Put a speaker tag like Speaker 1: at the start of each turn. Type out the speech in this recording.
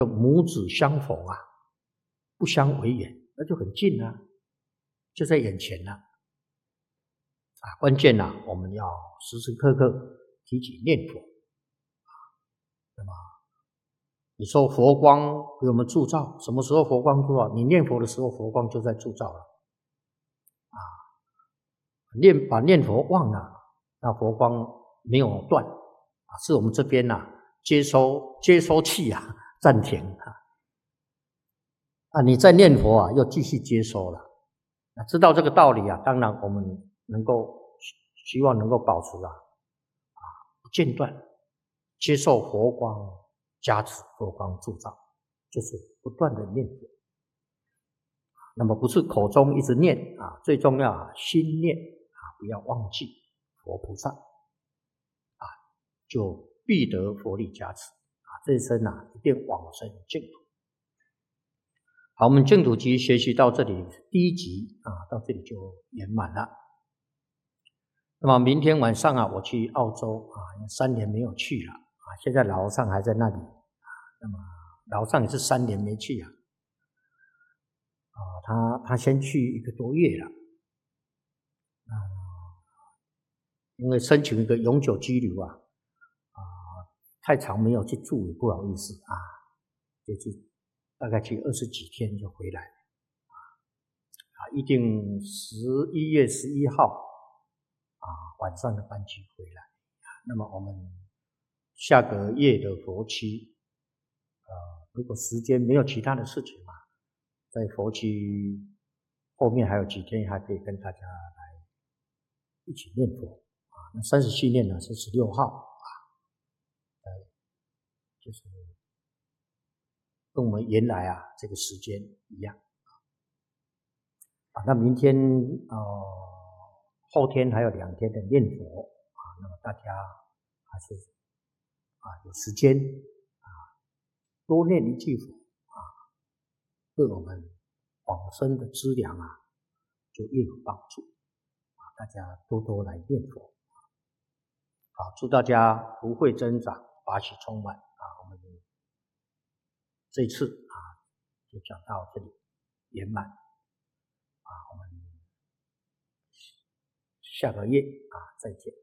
Speaker 1: 母子相逢啊，不相为远，那就很近啊，就在眼前了关键我们要时时刻刻提起念佛那么你说佛光给我们铸造，什么时候佛光铸造？你念佛的时候，佛光就在铸造了把念佛忘了，那佛光没有断是我们这边接收器暂停你在念佛又继续接收了知道这个道理当然我们希望能够保持不间断接受佛光加持，佛光铸造，就是不断的念佛。那么不是口中一直念最重要心念不要忘记佛菩萨就必得佛力加持这一生一定往生净土。好，我们净土集学习到这里第一集到这里就圆满了。那么明天晚上我去澳洲3年没有去了现在老和尚还在那里那么老和尚也是3年没去他先去1个多月了因为申请一个永久居留太长没有去住也不好意思就大概去20几天就回来一定11月11号晚上的班机回来那么我们下个月的佛期如果时间没有其他的事情在佛期后面还有几天还可以跟大家来一起念佛那37念是16号就是跟我们原来这个时间一样那明天后天还有2天的念佛那么大家还是有时间多念一句佛对我们往生的资粮就越有帮助大家多多来念佛好，祝大家福慧增长，法喜充满我们这次就讲到这里圆满我们下个月再见。